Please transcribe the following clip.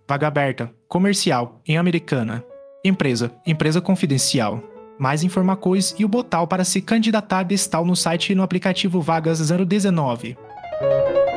Vaga aberta, comercial, em Americana. Empresa, empresa confidencial. Mais informações e o botão para se candidatar destal no site e no aplicativo Vagas 019.